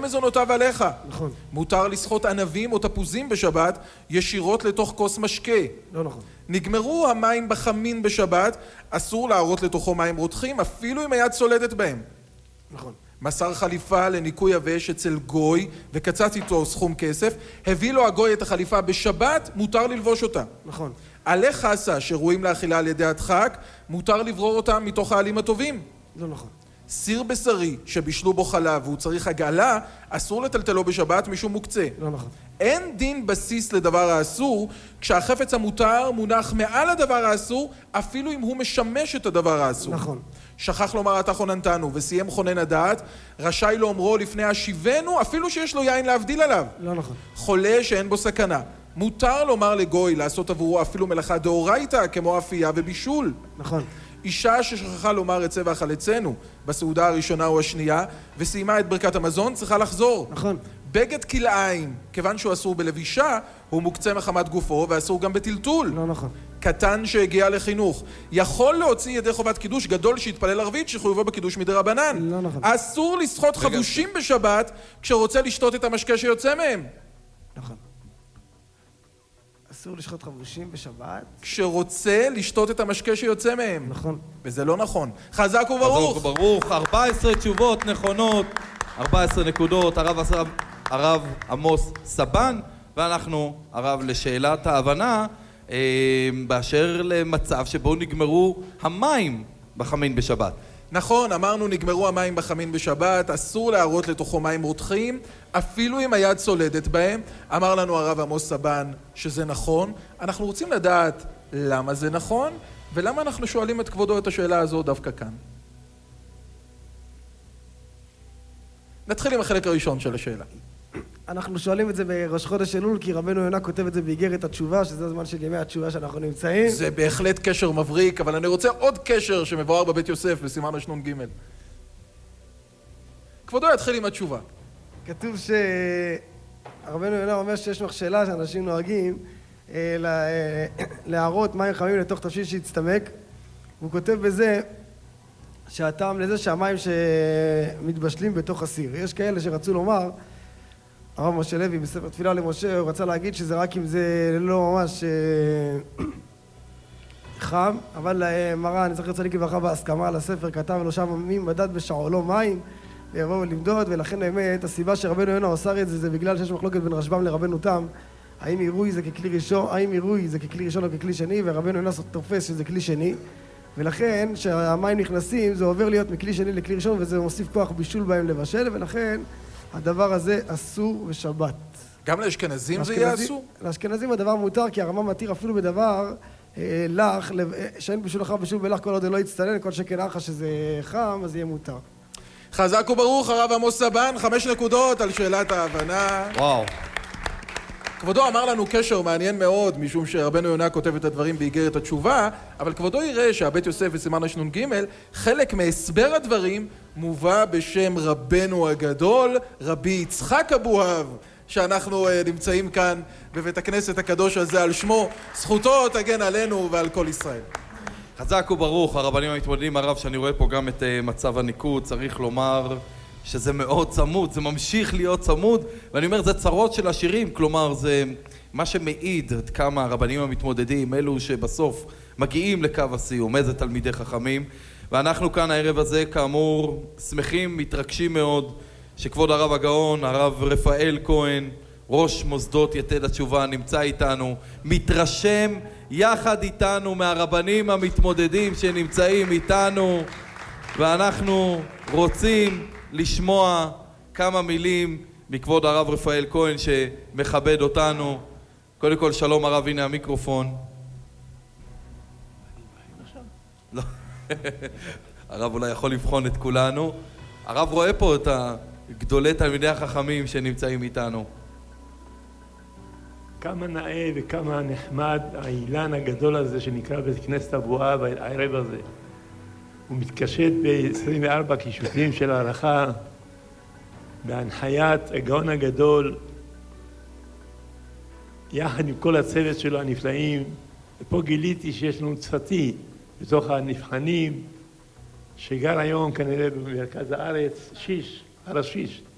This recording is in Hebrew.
מזונותיו עליך. נכון. מותר לשחות ענבים או תפוזים בשבת ישירות לתוך כוס משקה. לא נכון. נגמרו המים בחמין בשבת, אסור להרות לתוכו מים רותחים, אפילו אם היד צולדת בהם. נכון. מסר חליפה לניקוי יבש אצל גוי וקצץ איתו סכום כסף, הביא לו הגוי את החליפה בשבת, מותר ללבוש אותה. נכון. עלי חסה שראויים לאכילה על ידי הדחק, מותר לברור אותם מתוך העלים הטובים. לא נכון. סיר בשרי שבישלו בו חלב והוא צריך הגעלה, אסור לטלטלו בשבת משום מוקצה. לא נכון. אין דין בסיס לדבר האסור, כשהחפץ המותר מונח מעל הדבר האסור, אפילו אם הוא משמש את הדבר האסור. נכון. שכח לומר אתה חוננתנו וסיים חונן הדעת, רשאי לאומרו לפני השיבנו, אפילו שיש לו יין להבדיל עליו. לא נכון. חולה שאין בו סכנה. מותר לומר לגוי לעשות עבורו אפילו מלאכה דאורייתא כמו אפייה ובישול. נכון. אישה ששכחה לומר את צבע חלצנו בסעודה הראשונה או השנייה וסיימה את ברכת המזון צריכה לחזור. נכון. בגד כלאיים, כיוון שהוא אסור בלבישה, הוא מוקצה מחמת גופו ואסור גם בטלטול. לא נכון. קטן שהגיע לחינוך יכול להוציא ידי חובת קידוש גדול שהתפלל ערבית שחויבו בקידוש מדרבנן. לא נכון. אסור לשחות חבושים בשבת כשרוצה לשתות את המשקה שיוצא מהם. נכון. אסור לשחוט חבושים בשבת. כשרוצה לשתות את המשקה שיוצא מהם. נכון. וזה לא נכון. חזק וברוך. חזק וברוך. 14 תשובות נכונות, 14 נקודות. הרב עמוס סבן, ואנחנו הרב לשאלת ההבנה באשר למצב שבו נגמרו המים בחמין בשבת. נכון, אמרנו נגמרו המים בחמין בשבת, אסור להרות לתוכו מים רותחים, אפילו אם היד צולדת בהם. אמר לנו הרב עמוס סבן שזה נכון. אנחנו רוצים לדעת למה זה נכון, ולמה אנחנו שואלים את כבודו את השאלה הזו דווקא כאן. נתחיל עם החלק הראשון של השאלה. אנחנו שואלים את זה בראש חודש אלול, כי רבנו יונה כותב את זה באיגרת התשובה, שזה הזמן של ימי התשובה שאנחנו נמצאים. זה בהחלט קשר מבריק, אבל אני רוצה עוד קשר שמבואר בבית יוסף בסימן הש"ג. כבודו יתחיל עם התשובה. כתוב שרבנו יונה אומר שיש מכשלה שאנשים נוהגים להראות מים חמים לתוך תבשיל שהצטמק. הוא כותב בזה שהטעם לזה שהמים שמתבשלים בתוך הסיר. יש כאלה שרצו לומר, הרב משה לוי בספר תפילה למשה, הוא רצה להגיד שזה רק אם זה לא ממש חם, אבל מרן, זכר צדיק לברכה בהסכמה על הספר, כתב לו שם מי מדד בשעולו מים, ויבואו למדוד, ולכן באמת הסיבה שרבנו יונה עושה את זה, זה בגלל שיש מחלוקת בין רשב"ם לרבנו תם, האם עירוי זה ככלי ראשון, האם עירוי זה ככלי ראשון או ככלי שני, ורבנו יונה תופס שזה כלי שני, ולכן שהמים נכנסים זה עובר להיות מכלי שני לכלי ראשון, וזה מוסיף כוח בישול בהם לבשל, ולכן הדבר הזה אסור בשבת. גם לאשכנזים זה יהיה אסור? לאשכנזים הדבר מותר, כי הרמב"ם מתיר אפילו בדבר לח, שאין בישול אחר בישול בלח, כל עוד לא יצטנן, כל שכן אחר שזה חם, אז יהיה מותר. חזק וברוך, הרב עמוס סבן, 5 נקודות על שאלת ההבנה. וואו. כבודו אמר לנו קשר מעניין מאוד, משום שרבנו יונה כותב את הדברים באיגרת התשובה, אבל כבודו יראה שהבית יוסף בסימן הש"ג, חלק מהסבר הדברים מובא בשם רבנו הגדול, רבי יצחק אבוהב, שאנחנו נמצאים כאן בבית הכנסת הקדוש הזה על שמו. זכותו תגן עלינו ועל כל ישראל. חזק וברוך, הרבנים המתמודדים. הרב, שאני רואה פה גם את מצב הניקוד, צריך לומר שזה מאוד צמוד, זה ממשיך להיות צמוד, ואני אומר, זה צרות של השירים, כלומר, זה מה שמעיד עד כמה הרבנים המתמודדים, אלו שבסוף מגיעים לקו הסיום, איזה תלמידי חכמים, ואנחנו כאן הערב הזה, כאמור, שמחים, מתרגשים מאוד, שכבוד הרב הגאון, הרב רפאל כהן, ראש מוסדות יתד התשובה, נמצא איתנו, מתרשם יחד איתנו מהרבנים המתמודדים שנמצאים איתנו, ואנחנו רוצים לשמוע כמה מילים מכבוד הרב רפאל כהן שמכבד אותנו. קודם כל שלום הרב, הנה המיקרופון. לא. הרב אולי יכול לבחון את כולנו. הרב רואה פה את גדולי תלמידי החכמים שנמצאים איתנו. כמה נאה וכמה נחמד האילן הגדול הזה שנקרא בית כנסת אבוהב הערב הזה. הוא מתקשט ב-24 קישוטים של ההלכה בהנחיית הגאון הגדול יחד עם כל הצוות שלו הנפלאים. ופה גיליתי שיש לנו צפתי בתוך הנבחנים שגר היום כנראה במרכז הארץ, שיש, הר השיש.